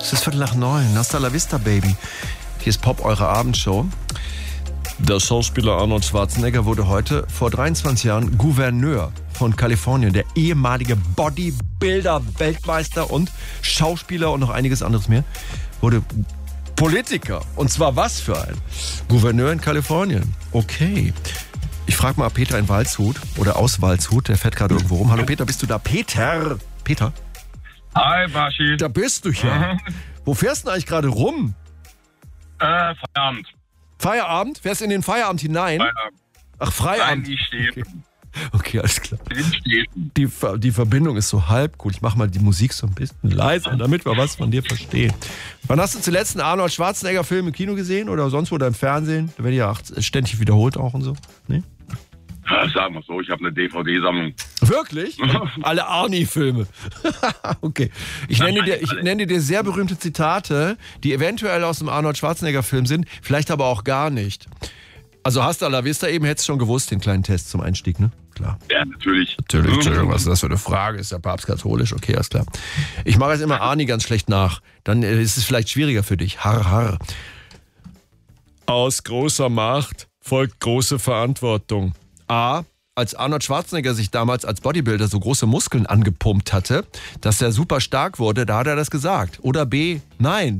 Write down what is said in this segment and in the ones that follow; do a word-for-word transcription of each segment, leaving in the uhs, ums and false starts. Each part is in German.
Es ist Viertel nach neun. Hasta la vista, Baby. Hier ist Pop, eure Abendshow. Der Schauspieler Arnold Schwarzenegger wurde heute vor dreiundzwanzig Jahren Gouverneur von Kalifornien. Der ehemalige Bodybuilder-Weltmeister und Schauspieler und noch einiges anderes mehr wurde Politiker. Und zwar was für ein Gouverneur in Kalifornien. Okay. Ich frage mal Peter in Waldshut oder aus Waldshut. Der fährt gerade irgendwo rum. Hallo Peter, bist du da? Peter? Peter? Hi, Baschi. Da bist du ja. Wo fährst du denn eigentlich gerade rum? Äh, Feierabend. Feierabend? Fährst du in den Feierabend hinein? Feierabend. Ach, Feierabend. Nein, ich stehe. Okay. okay, alles klar. Die, die, die Verbindung ist so halb gut. Ich mache mal die Musik so ein bisschen leiser, damit wir was von dir verstehen. Wann hast du zuletzt einen Arnold Schwarzenegger-Film im Kino gesehen oder sonst wo oder im Fernsehen? Da wird ja auch ständig wiederholt auch und so. Nee? Ja, sagen wir so, ich habe eine D V D-Sammlung. Wirklich? Alle Arnie-Filme. Okay. Ich nenne, dir, ich nenne dir sehr berühmte Zitate, die eventuell aus dem Arnold Schwarzenegger-Film sind, vielleicht aber auch gar nicht. Also hast du à la vista eben, hättest du schon gewusst, den kleinen Test zum Einstieg, ne? Klar. Ja, natürlich. Natürlich, Entschuldigung, was ist das für eine Frage? Ist der Papst katholisch? Okay, alles klar. Ich mache jetzt immer Arnie ganz schlecht nach. Dann ist es vielleicht schwieriger für dich. Har, har. Aus großer Macht folgt große Verantwortung. A. Als Arnold Schwarzenegger sich damals als Bodybuilder so große Muskeln angepumpt hatte, dass er super stark wurde, da hat er das gesagt. Oder B. Nein.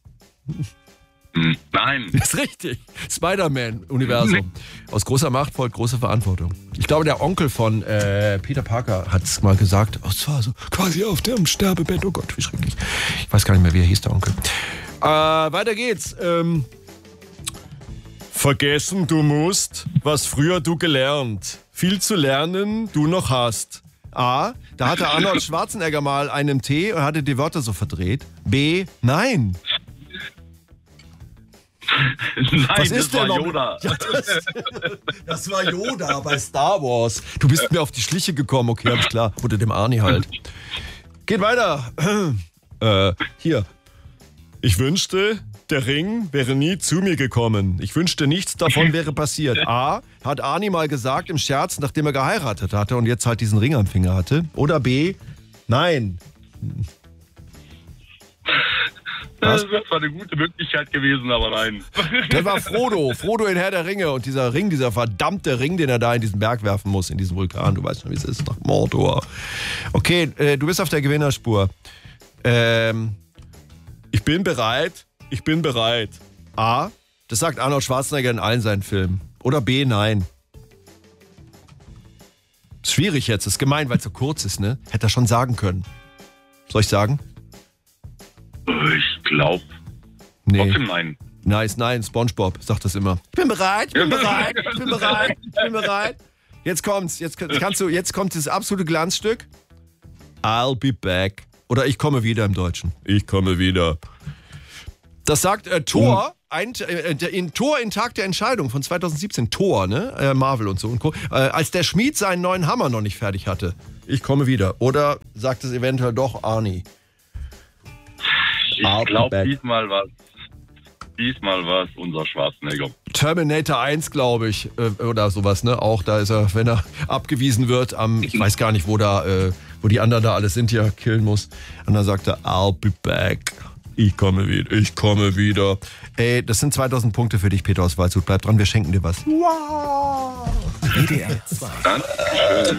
Nein. Das ist richtig. Spider-Man-Universum. Aus großer Macht folgt große Verantwortung. Ich glaube, der Onkel von äh, Peter Parker hat es mal gesagt. Oh, es war so quasi auf dem Sterbebett. Oh Gott, wie schrecklich. Ich weiß gar nicht mehr, wie er hieß, der Onkel. Äh, weiter geht's. Ähm, Vergessen du musst, was früher du gelernt. Viel zu lernen du noch hast. A. Da hatte Arnold Schwarzenegger mal einen Tee und hatte die Wörter so verdreht. B. Nein. Nein, was das ist war denn Yoda. Ja, das, das war Yoda bei Star Wars. Du bist mir auf die Schliche gekommen. Okay, alles klar. Oder dem Arnie halt. Geht weiter. Äh, hier. Ich wünschte, der Ring wäre nie zu mir gekommen. Ich wünschte, nichts davon wäre passiert. A. Hat Arnie mal gesagt im Scherz, nachdem er geheiratet hatte und jetzt halt diesen Ring am Finger hatte. Oder B. Nein. Was? Das war eine gute Möglichkeit gewesen, aber nein. Das war Frodo. Frodo in Herr der Ringe. Und dieser Ring, dieser verdammte Ring, den er da in diesen Berg werfen muss, in diesen Vulkan. Du weißt schon, wie es ist. Nach Mordor. Okay, äh, du bist auf der Gewinnerspur. Ähm, ich bin bereit. Ich bin bereit. A. Das sagt Arnold Schwarzenegger in allen seinen Filmen. Oder B. Nein. Ist schwierig jetzt. Ist gemein, weil es so kurz ist, ne? Hätte er schon sagen können. Soll ich sagen? Ich glaube. Nee. Trotzdem nein. Nice, nein, SpongeBob sagt das immer. Ich bin bereit, ich bin bereit, ich bin bereit, ich bin bereit. Jetzt kommt's, jetzt kannst du, jetzt kommt das absolute Glanzstück. I'll be back. Oder ich komme wieder im Deutschen. Ich komme wieder. Das sagt äh, Thor, ein, äh, in Thor in Tag der Entscheidung von zweitausendsiebzehn. Thor, ne? Äh, Marvel und so und Co. Äh, als der Schmied seinen neuen Hammer noch nicht fertig hatte. Ich komme wieder. Oder sagt es eventuell doch Arnie? Ich glaube, diesmal war diesmal war es unser Schwarzenegger. Terminator eins, glaube ich, äh, oder sowas, ne? Auch da ist er, wenn er abgewiesen wird, am, ich weiß gar nicht, wo da, äh, wo die anderen da alles sind, die er killen muss. Und dann sagt er, I'll be back. Ich komme wieder, ich komme wieder. Ey, das sind zweitausend Punkte für dich, Peter aus Waldshut. Bleib dran, wir schenken dir was. Wow! W D R zwei. Dankeschön.